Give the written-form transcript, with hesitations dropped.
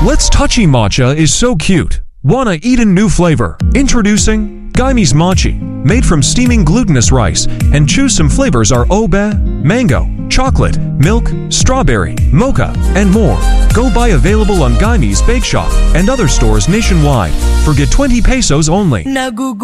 Let's Touchy Matcha is so cute. Wanna eat a new flavor? Introducing Gaime's Mochi. Made from steaming glutinous rice, and choose some flavors are obe, mango, chocolate, milk, strawberry, mocha, and more. Go buy available on Gaime's Bake Shop and other stores nationwide. For get 20 pesos only.